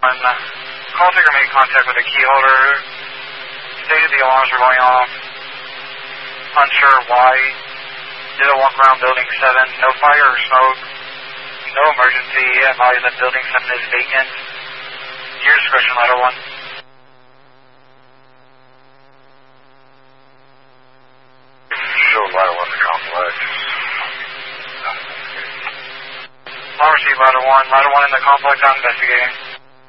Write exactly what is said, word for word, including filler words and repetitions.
one. Call taker made contact with the key holder. Stated the alarms were going off. Unsure why. Did a walk around building seven. No fire or smoke. No emergency. Advised that building seven is vacant. Your discretion, ladder one. Show ladder one the complex. I'll receive ladder one. Ladder one in the complex, I'm investigating.